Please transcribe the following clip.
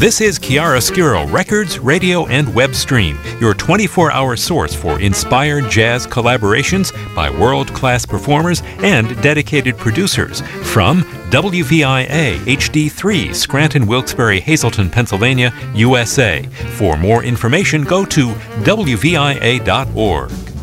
This is Chiaroscuro Records, Radio, and Web Stream, your 24-hour source for inspired jazz collaborations by world-class performers and dedicated producers from WVIA HD3, Scranton, Wilkes-Barre, Hazleton, Pennsylvania, USA. For more information, go to WVIA.org.